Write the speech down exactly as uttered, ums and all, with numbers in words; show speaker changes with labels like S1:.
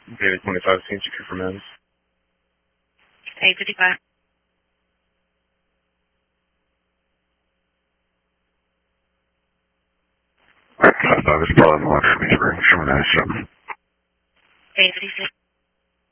S1: David twenty-five, Saint Secure for men's.
S2: eight fifty-five.
S3: Five is probably one for me, spring, seven nine seven.
S2: eight fifty-six.